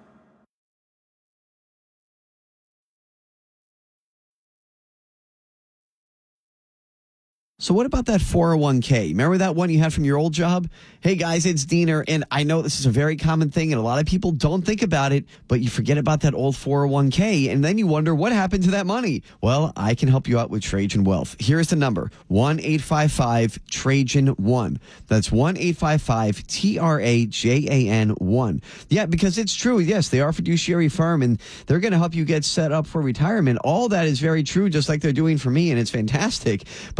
So what about that 401k? Remember that one you had from your old job? Hey guys, it's Diener, and I know this is a very common thing, and a lot of people don't think about it, but you forget about that old 401k, and then you wonder what happened to that money. Well, I can help you out with Trajan Wealth. Here's the number, 1-855-TRAJAN-1. That's 1-855-TRAJAN-1. Yeah, because it's true. Yes, they are a fiduciary firm, and they're going to help you get set up for retirement. All that is very true, just like they're doing for me, and it's fantastic. But they're also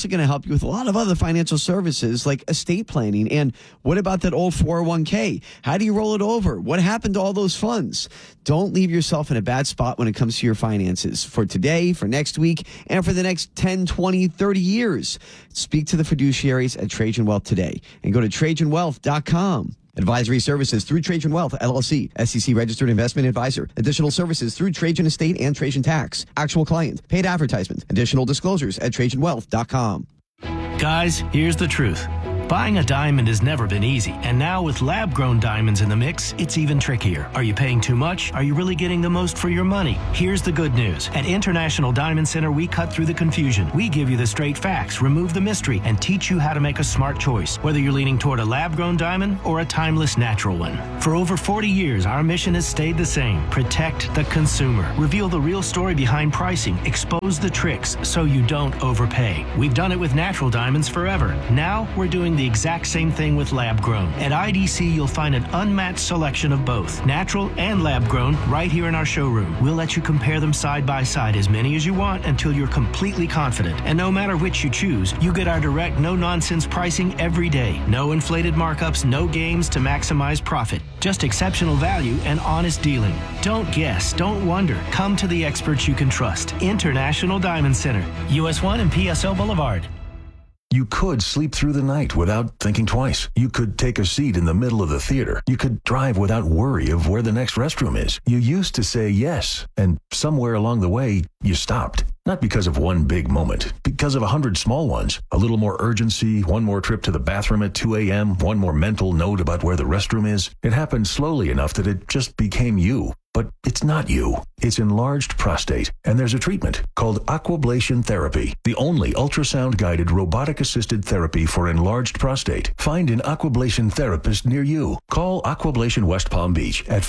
going to help you with a lot of other financial services like estate planning. And what about that old 401k? How do you roll it over? What happened to all those funds? Don't leave yourself in a bad spot when it comes to your finances for today, for next week, and for the next 10, 20, 30 years. Speak to the fiduciaries at Trajan Wealth today and go to TrajanWealth.com. Advisory services through Trajan Wealth, LLC, SEC registered investment advisor. Additional services through Trajan Estate and Trajan Tax. Actual client, paid advertisement. Additional disclosures at TrajanWealth.com. Guys, here's the truth. Buying a diamond has never been easy, and now with lab-grown diamonds in the mix, it's even trickier. Are you paying too much? Are you really getting the most for your money? Here's the good news. At International Diamond Center, we cut through the confusion. We give you the straight facts, remove the mystery, and teach you how to make a smart choice, whether you're leaning toward a lab-grown diamond or a timeless natural one. For over 40 years, our mission has stayed the same. Protect the consumer. Reveal the real story behind pricing. Expose the tricks so you don't overpay. We've done it with natural diamonds forever. Now we're doing the exact same thing with lab grown. At IDC, you'll find an unmatched selection of both natural and lab grown right here in our showroom. We'll let you compare them side by side, as many as you want, until you're completely confident. And no matter which you choose, you get our direct, no nonsense pricing every day. No inflated markups, no games to maximize profit. Just exceptional value and honest dealing. Don't guess, don't wonder. Come to the experts you can trust. International Diamond Center, US 1 and PSO Boulevard. You could sleep through the night without thinking twice. You could take a seat in the middle of the theater. You could drive without worry of where the next restroom is. You used to say yes, and somewhere along the way, you stopped. Not because of one big moment, because of 100 small ones. A little more urgency, one more trip to the bathroom at 2 a.m., one more mental note about where the restroom is. It happened slowly enough that it just became you. But it's not you. It's enlarged prostate, and there's a treatment called Aquablation Therapy, the only ultrasound-guided robotic-assisted therapy for enlarged prostate. Find an Aquablation therapist near you. Call Aquablation West Palm Beach at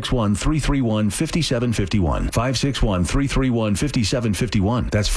561-331-5751. 561-331-5751. That's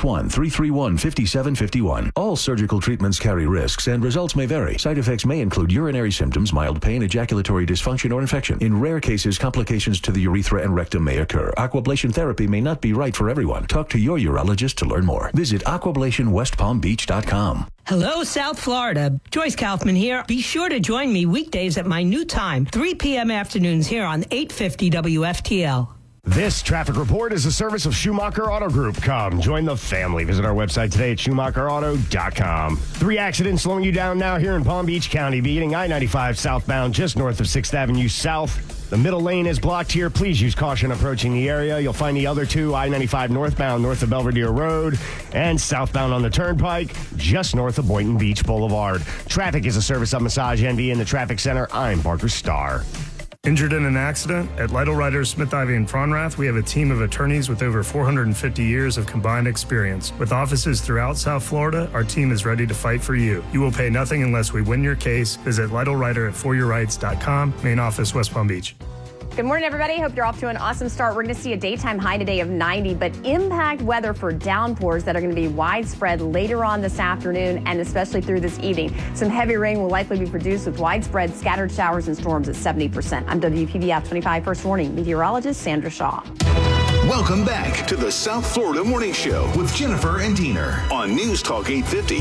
561-331-5751. All surgical treatments carry risks, and results may vary. Side effects may include urinary symptoms, mild pain, ejaculatory dysfunction, or infection. In rare cases, complications to the urethra and rectum may occur. Aquablation therapy may not be right for everyone. Talk to your urologist to learn more. Visit aquablationwestpalmbeach.com. Hello, South Florida. Joyce Kaufman here. Be sure to join me weekdays at my new time, 3 p.m. afternoons here on 850 WFTL. This traffic report is a service of Schumacher Auto Group. Come join the family. Visit our website today at SchumacherAuto.com. 3 accidents slowing you down now here in Palm Beach County, beginning I-95 southbound just north of 6th Avenue South. The middle lane is blocked here. Please use caution approaching the area. You'll find the other 2, I-95 northbound north of Belvedere Road and southbound on the Turnpike just north of Boynton Beach Boulevard. Traffic is a service of Massage Envy in the Traffic Center. I'm Parker Starr. Injured in an accident? At Lytle Writers, Smith, Ivy, and Fronrath, we have a team of attorneys with over 450 years of combined experience. With offices throughout South Florida, our team is ready to fight for you. You will pay nothing unless we win your case. Visit Lytle Writer at foryourrights.com. Main office, West Palm Beach. Good morning, everybody. Hope you're off to an awesome start. We're going to see a daytime high today of 90, but impact weather for downpours that are going to be widespread later on this afternoon and especially through this evening. Some heavy rain will likely be produced with widespread scattered showers and storms at 70%. I'm WPBF 25 First Warning meteorologist Sandra Shaw. Welcome back to the South Florida Morning Show with Jennifer and Diener on News Talk 850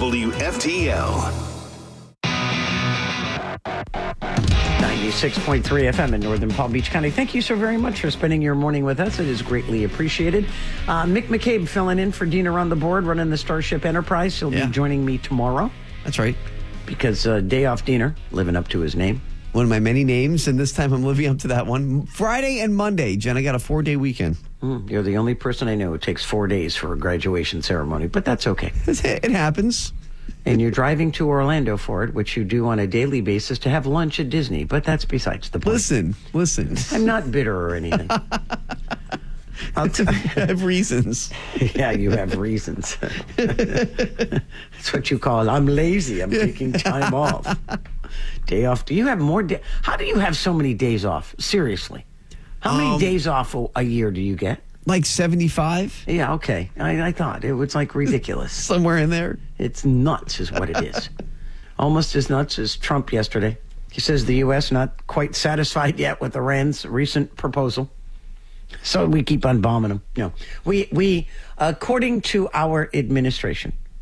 WFTL. 96.3 FM in Northern Palm Beach County. Thank you so very much for spending your morning with us. It is greatly appreciated. Mick McCabe filling in for Diener on the board, running the Starship Enterprise. He'll be joining me tomorrow. That's right. Because day off Diener, living up to his name. One of my many names, and this time I'm living up to that one. Friday and Monday, Jen, I got a 4-day weekend. You're the only person I know who takes 4 days for a graduation ceremony, but that's okay. It happens. And you're driving to Orlando for it, which you do on a daily basis to have lunch at Disney, but that's besides the point. Listen. I'm not bitter or anything. I have reasons. Yeah, you have reasons. That's what you call, I'm lazy. I'm taking time off. Day off. Do you have more days? How do you have so many days off? Seriously. How many days off a year do you get? Like 75? Yeah, okay. I thought it was like ridiculous. Somewhere in there. It's nuts is what it is. Almost as nuts as Trump yesterday. He says the U.S. not quite satisfied yet with Iran's recent proposal. So we keep on bombing them. No, we according to our administration,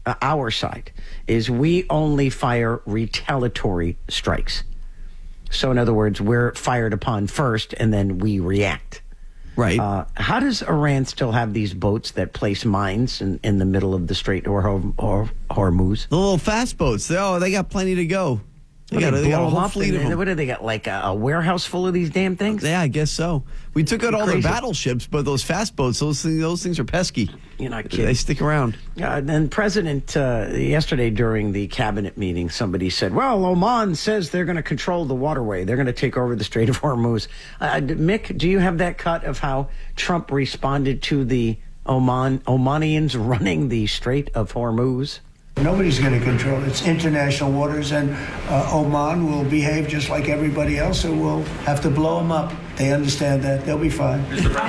our side, is we only fire retaliatory strikes. So in other words, we're fired upon first and then we react. Right. How does Iran still have these boats that place mines in the middle of the Strait or Hormuz? The little fast boats. They got plenty to go. They got a whole fleet of them. What do they got? Like a warehouse full of these damn things? Yeah, I guess so. We took out all their Crazy. battleships, but those fast boats, those things are pesky. You're not kidding. They stick around. Then President, yesterday during the cabinet meeting, somebody said, well, Oman says they're going to control the waterway. They're going to take over the Strait of Hormuz. Mick, do you have that cut of how Trump responded to the Omanians running the Strait of Hormuz? Nobody's going to control it. It's international waters, and Oman will behave just like everybody else, so we'll have to blow them up. They understand that. They'll be fine.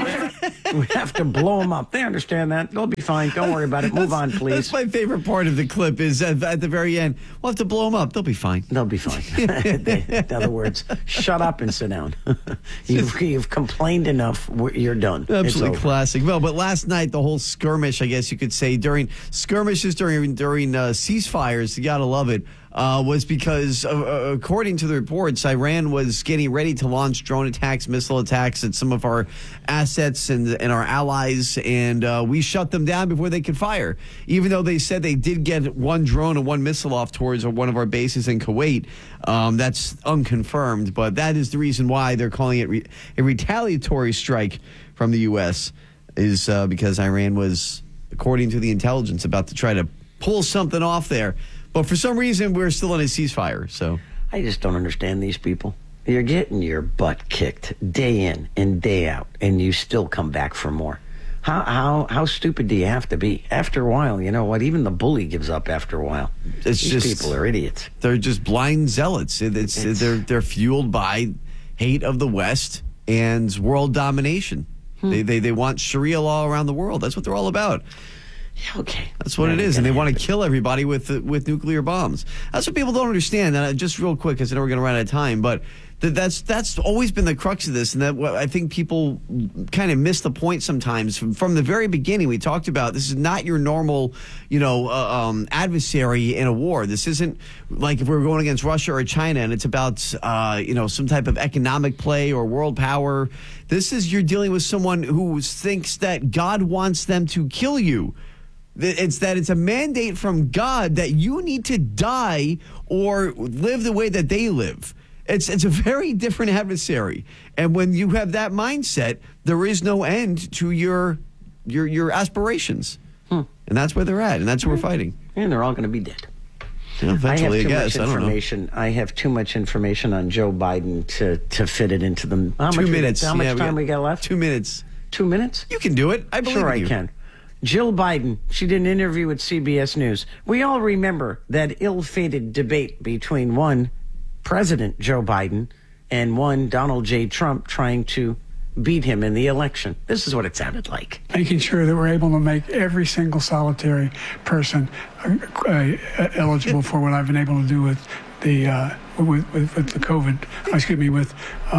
We have to blow them up. They understand that. They'll be fine. Don't worry about it. Move on, please. That's my favorite part of the clip is at the very end. We'll have to blow them up. They'll be fine. They'll be fine. In other words, shut up and sit down. You've complained enough. You're done. Absolutely classic. Well, but last night, the whole skirmish, I guess you could say, during skirmishes, during ceasefires, you gotta love it, was because, according to the reports, Iran was getting ready to launch drone attacks, missile attacks at some of our assets and our allies, and we shut them down before they could fire. Even though they said they did get one drone and one missile off towards one of our bases in Kuwait, that's unconfirmed, but that is the reason why they're calling it a retaliatory strike from the U.S., is because Iran was, according to the intelligence, about to try to pull something off there. But for some reason, we're still in a ceasefire. So I just don't understand these people. You're getting your butt kicked day in and day out, and you still come back for more. How stupid do you have to be? After a while, you know what? Even the bully gives up after a while. These people are idiots. They're just blind zealots. They're fueled by hate of the West and world domination. They want Sharia law around the world. That's what they're all about. Okay. That's what it is. And they want to kill everybody with nuclear bombs. That's what people don't understand. And just real quick, because I know we're going to run out of time, but that's always been the crux of this. And that I think people kind of miss the point sometimes. From the very beginning, we talked about this is not your normal, adversary in a war. This isn't like if we're going against Russia or China and it's about, some type of economic play or world power. This is you're dealing with someone who thinks that God wants them to kill you. It's a mandate from God that you need to die or live the way that they live. It's a very different adversary. And when you have that mindset, there is no end to your aspirations. And that's where they're at, and that's where we're fighting. And they're all going to be dead. Eventually, I guess. I don't know. I have too much information on Joe Biden to fit it into them. 2 minutes. How much time we got left? 2 minutes. 2 minutes? You can do it. I believe Sure, in you. I can. Jill Biden, she did an interview with CBS News. We all remember that ill-fated debate between one President Joe Biden and one Donald J. Trump trying to beat him in the election. This is what it sounded like. Making sure that we're able to make every single solitary person eligible for what I've been able to do with the COVID. Excuse me, with.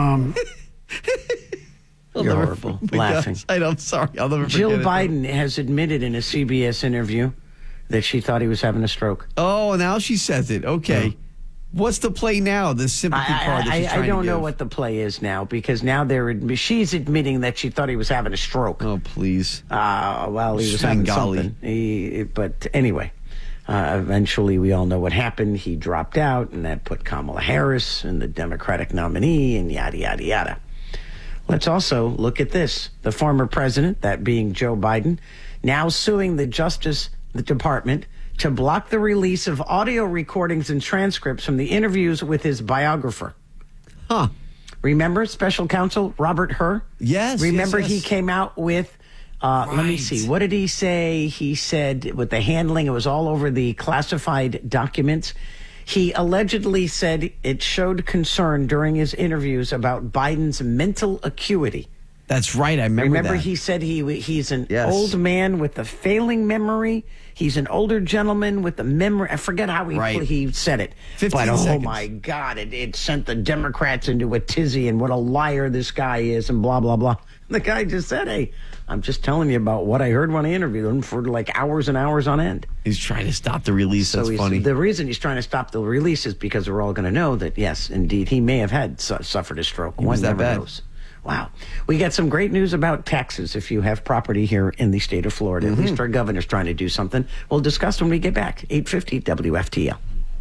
You're horrible. Laughing. Gosh, I'm sorry. I'll never forget Jill it. Biden has admitted in a CBS interview that she thought he was having a stroke. Oh, now she says it. Okay. Yeah. What's the play now? The sympathy card that she's trying I don't to know give. what the play is now because now she's admitting that she thought he was having a stroke. Oh, please. Well, he was having something. But anyway, eventually we all know what happened. He dropped out, and that put Kamala Harris in the Democratic nominee, and yada, yada, yada. Let's also look at this. The former president, that being Joe Biden, now suing the Justice Department to block the release of audio recordings and transcripts from the interviews with his biographer. Huh. Remember Special Counsel Robert Hur? Yes. Remember yes. he came out with, let me see, what did he say? He said with the handling, it was all over the classified documents. He allegedly said it showed concern during his interviews about Biden's mental acuity. That's right. I remember that. He said he's an old man with a failing memory. He's an older gentleman with a memory. I forget how he said it. 15 but seconds. my God, it sent the Democrats into a tizzy and what a liar this guy is and blah, blah, blah. The guy just said, hey, I'm just telling you about what I heard when I interviewed him for like hours and hours on end. He's trying to stop the release. That's funny. The reason he's trying to stop the release is because we're all going to know that, yes, indeed, he may have suffered a stroke. He was that bad. Knows. Wow. We got some great news about taxes if you have property here in the state of Florida. At least our governor's trying to do something. We'll discuss when we get back. 850 WFTL.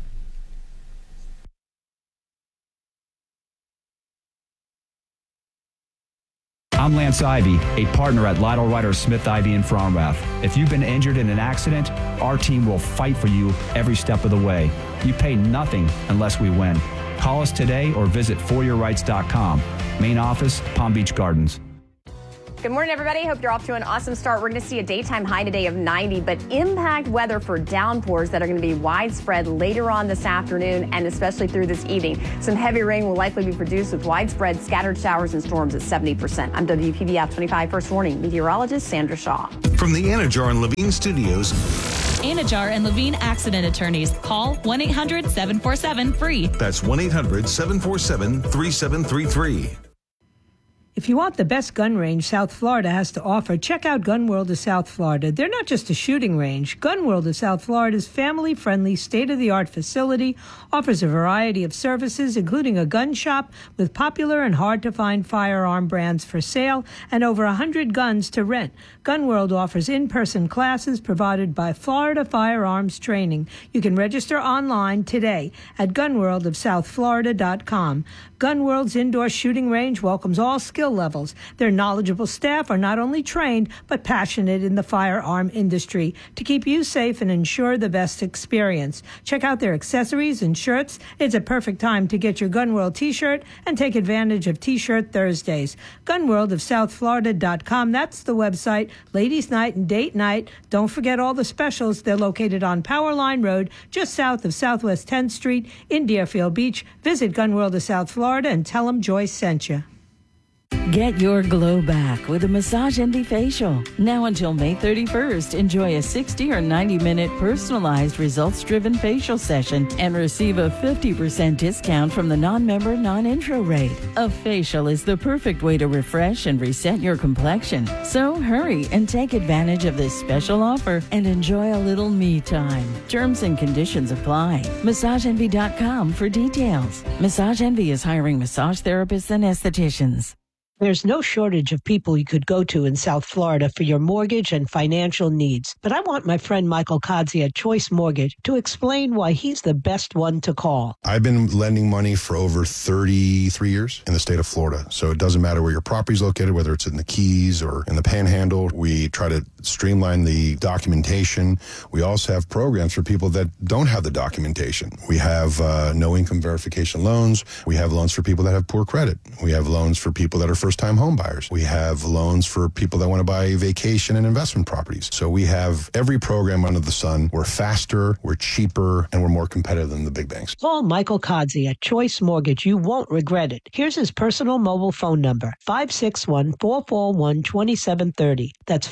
I'm Lance Ivy, a partner at Lytle Ryder Smith Ivy in Fromrath. If you've been injured in an accident, our team will fight for you every step of the way. You pay nothing unless we win. Call us today or visit foryourrights.com. Main office, Palm Beach Gardens. Good morning, everybody. Hope you're off to an awesome start. We're going to see a daytime high today of 90, but impact weather for downpours that are going to be widespread later on this afternoon and especially through this evening. Some heavy rain will likely be produced with widespread scattered showers and storms at 70%. I'm WPBF 25 First Warning meteorologist Sandra Shaw. From the Anajar and Levine Studios. Anajar and Levine Accident Attorneys. Call 1-800-747-FREE. That's 1-800-747-3733. If you want the best gun range South Florida has to offer, check out Gun World of South Florida. They're not just a shooting range. Gun World of South Florida's family-friendly, state-of-the-art facility offers a variety of services, including a gun shop with popular and hard-to-find firearm brands for sale and over 100 guns to rent. Gun World offers in-person classes provided by Florida Firearms Training. You can register online today at gunworldofsouthflorida.com. Gun World's indoor shooting range welcomes all skill levels. Their knowledgeable staff are not only trained, but passionate in the firearm industry to keep you safe and ensure the best experience. Check out their accessories and shirts. It's a perfect time to get your Gun World t-shirt and take advantage of T-Shirt Thursdays. Gunworldofsouthflorida.com. That's the website. Ladies' night and date night. Don't forget all the specials. They're located on Powerline Road, just south of Southwest 10th Street in Deerfield Beach. Visit Gun World of South Florida and tell them Joyce sent you. Get your glow back with a Massage Envy facial. Now until May 31st, enjoy a 60 or 90-minute personalized results-driven facial session and receive a 50% discount from the non-member, non-intro rate. A facial is the perfect way to refresh and reset your complexion. So hurry and take advantage of this special offer and enjoy a little me time. Terms and conditions apply. MassageEnvy.com for details. Massage Envy is hiring massage therapists and estheticians. There's no shortage of people you could go to in South Florida for your mortgage and financial needs. But I want my friend Michael Kodzie at Choice Mortgage to explain why he's the best one to call. I've been lending money for over 33 years in the state of Florida. So it doesn't matter where your property is located, whether it's in the Keys or in the Panhandle. We try to streamline the documentation. We also have programs for people that don't have the documentation. We have no income verification loans. We have loans for people that have poor credit. We have loans for people that are first-time home buyers. We have loans for people that want to buy vacation and investment properties. So we have every program under the sun. We're faster, we're cheaper, and we're more competitive than the big banks. Call Michael Kodzie at Choice Mortgage. You won't regret it. Here's his personal mobile phone number, 561-441-2730. That's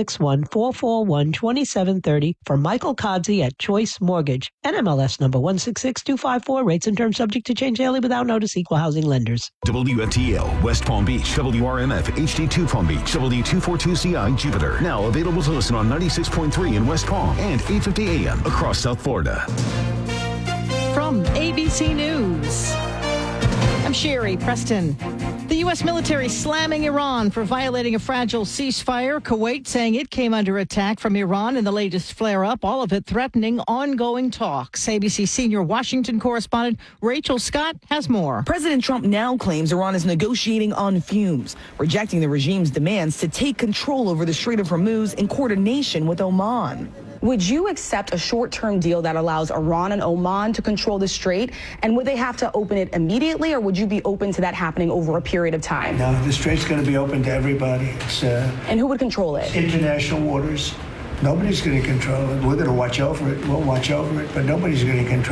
561-441-2730 for Michael Kodzie at Choice Mortgage. NMLS number 166254. Rates and terms subject to change daily without notice. Equal housing lenders. WFTL, West Palm Beach, WRMF, HD2 Palm Beach, W242CI Jupiter. Now available to listen on 96.3 in West Palm and 850 AM across South Florida. From ABC News, I'm Sherry Preston. The U.S. military slamming Iran for violating a fragile ceasefire. Kuwait saying it came under attack from Iran in the latest flare-up, all of it threatening ongoing talks. ABC senior Washington correspondent Rachel Scott has more. President Trump now claims Iran is negotiating on fumes, rejecting the regime's demands to take control over the Strait of Hormuz in coordination with Oman. Would you accept a short-term deal that allows Iran and Oman to control the strait? And would they have to open it immediately, or would you be open to that happening over a period of time? No, the strait's going to be open to everybody. And who would control it? International waters. Nobody's going to control it. We're going to watch over it. We'll watch over it, but nobody's going to control it.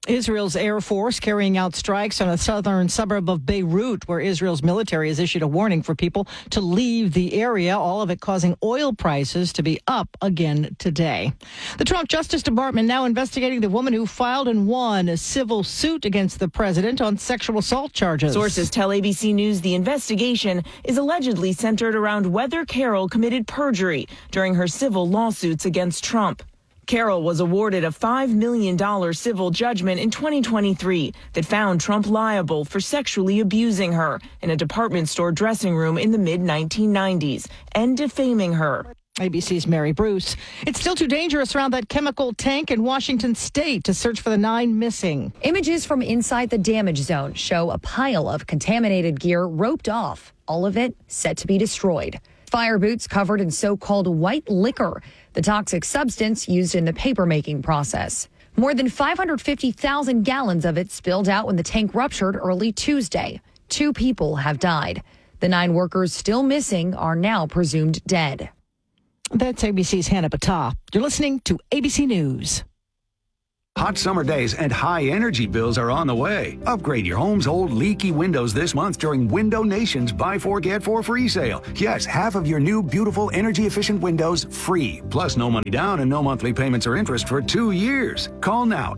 Israel's Air Force carrying out strikes on a southern suburb of Beirut, where Israel's military has issued a warning for people to leave the area, all of it causing oil prices to be up again today. The Trump Justice Department now investigating the woman who filed and won a civil suit against the president on sexual assault charges. Sources tell ABC News the investigation is allegedly centered around whether Carroll committed perjury during her civil lawsuits against Trump. Carroll was awarded a $5 million civil judgment in 2023 that found Trump liable for sexually abusing her in a department store dressing room in the mid-1990s and defaming her. ABC's Mary Bruce. It's still too dangerous around that chemical tank in Washington state to search for the 9 missing. Images from inside the damage zone show a pile of contaminated gear roped off, all of it set to be destroyed. Fire boots covered in so-called white liquor, the toxic substance used in the paper-making process. More than 550,000 gallons of it spilled out when the tank ruptured early Tuesday. 2 people have died. The 9 workers still missing are now presumed dead. That's ABC's Hannah Batah. You're listening to ABC News. Hot summer days and high energy bills are on the way. Upgrade your home's old leaky windows this month during Window Nation's Buy 4 Get 4 free sale. Yes, half of your new beautiful energy efficient windows free. Plus no money down and no monthly payments or interest for 2 years. Call now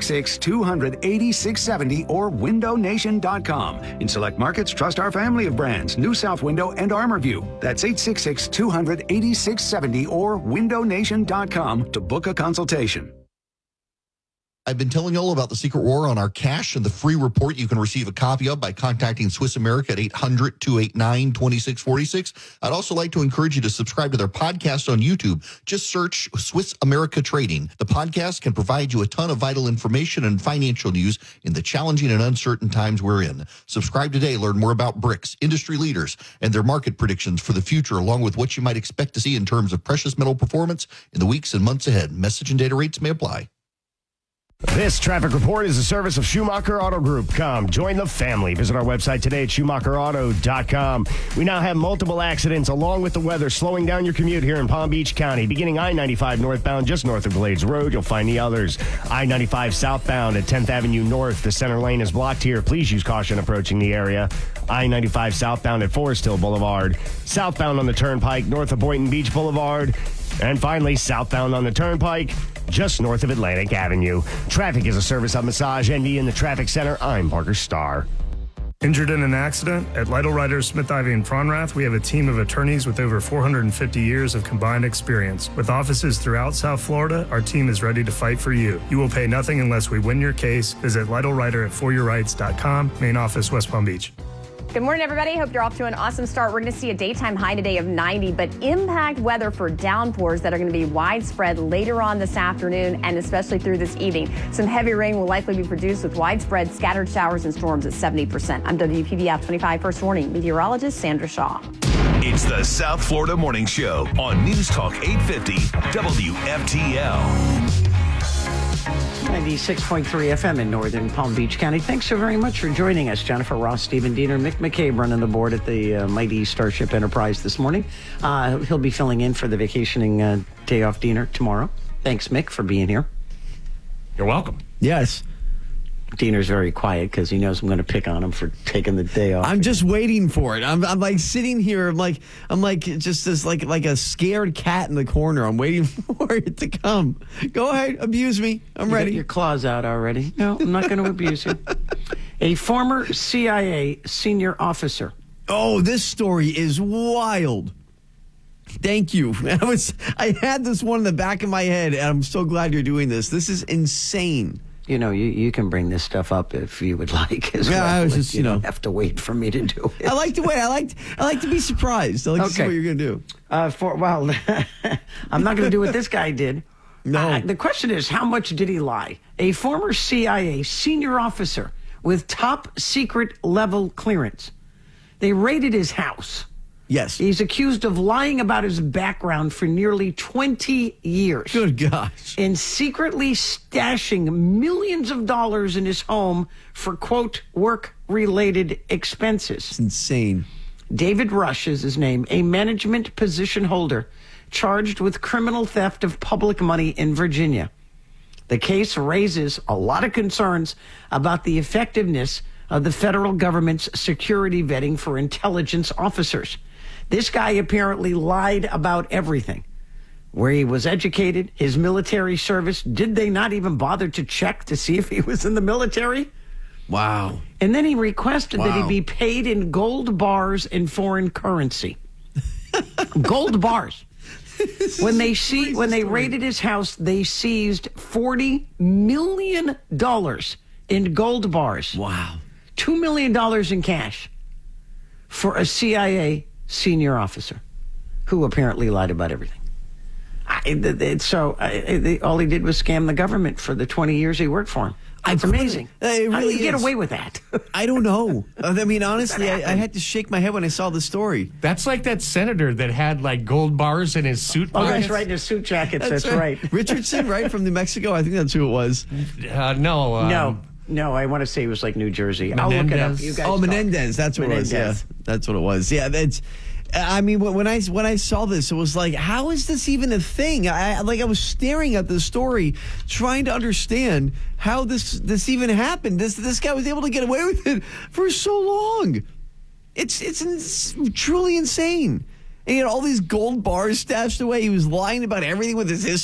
866-200-8670 or windownation.com. In select markets, trust our family of brands, New South Window and ArmorView. That's 866-200-8670 or windownation.com to book a consultation. I've been telling you all about the Secret War on our cash and the free report you can receive a copy of by contacting Swiss America at 800-289-2646. I'd also like to encourage you to subscribe to their podcast on YouTube. Just search Swiss America Trading. The podcast can provide you a ton of vital information and financial news in the challenging and uncertain times we're in. Subscribe today. Learn more about BRICS, industry leaders, and their market predictions for the future, along with what you might expect to see in terms of precious metal performance in the weeks and months ahead. Message and data rates may apply. This traffic report is a service of Schumacher Auto Group. Come, join the family. Visit our website today at SchumacherAuto.com. We now have multiple accidents along with the weather slowing down your commute here in Palm Beach County. Beginning I-95 northbound just north of Glades Road, you'll find the others. I-95 southbound at 10th Avenue North. The center lane is blocked here. Please use caution approaching the area. I-95 southbound at Forest Hill Boulevard. Southbound on the Turnpike north of Boynton Beach Boulevard. And finally, southbound on the Turnpike just north of Atlantic Avenue. Traffic is a service of Massage Envy in the Traffic Center. I'm Parker Starr. Injured in an accident? At Lytle Writers, Smith, Ivy, and Fronrath, we have a team of attorneys with over 450 years of combined experience. With offices throughout South Florida, our team is ready to fight for you. You will pay nothing unless we win your case. Visit Lytle Writer at foryourrights.com, main office, West Palm Beach. Good morning, everybody. Hope you're off to an awesome start. We're going to see a daytime high today of 90, but impact weather for downpours that are going to be widespread later on this afternoon and especially through this evening. Some heavy rain will likely be produced with widespread scattered showers and storms at 70%. I'm WPBF 25 First Warning meteorologist Sandra Shaw. It's the South Florida Morning Show on News Talk 850 WFTL. 96.3 FM in northern Palm Beach County. Thanks so very much for joining us. Jennifer Ross, Stephen Diener, Mick McCabe running the board at the mighty Starship Enterprise this morning. He'll be filling in for the vacationing day off Diener tomorrow. Thanks, Mick, for being here. You're welcome. Yes. Diener's very quiet because he knows I'm going to pick on him for taking the day off. I'm just waiting for it. I'm like sitting here. I'm like just this like a scared cat in the corner. I'm waiting for it to come. Go ahead, abuse me. I'm ready. Get your claws out already. No, I'm not going to abuse you. A former CIA senior officer. Oh, this story is wild. Thank you. I had this one in the back of my head, and I'm so glad you're doing this. This is insane. You know, you can bring this stuff up if you would like as well. I was just, you don't have to wait for me to do it. I like to wait. I like to be surprised. I like to see what you're going to do. I'm not going to do what this guy did. No. The question is, how much did he lie? A former CIA senior officer with top secret level clearance. They raided his house. Yes. He's accused of lying about his background for nearly 20 years. Good gosh. And secretly stashing millions of dollars in his home for, quote, work-related expenses. It's insane. David Rush is his name, a management position holder charged with criminal theft of public money in Virginia. The case raises a lot of concerns about the effectiveness of the federal government's security vetting for intelligence officers. This guy apparently lied about everything. Where he was educated, his military service. Did they not even bother to check to see if he was in the military? Wow. And then he requested that he be paid in gold bars in foreign currency. Gold bars. When they raided his house, they seized $40 million in gold bars. Wow. $2 million in cash for a CIA senior officer who apparently lied about everything. All he did was scam the government for the 20 years he worked for him. It's amazing. It really How do you get is. away with that? I don't know. I mean, honestly, I had to shake my head when I saw the story. That's like that senator that had like gold bars in his suit Oh, pockets. that's right, in his suit jackets. That's right. Richardson, right, from New Mexico? I think that's who it was. No, I want to say it was like New Jersey. I'll look it up. You guys talk. Menendez. That's what it was. Yeah, that's what it was. Yeah, that's. I mean, when I saw this, it was like, how is this even a thing? I was staring at the story, trying to understand how this even happened. This guy was able to get away with it for so long. It's truly insane. And he had all these gold bars stashed away. He was lying about everything with his history.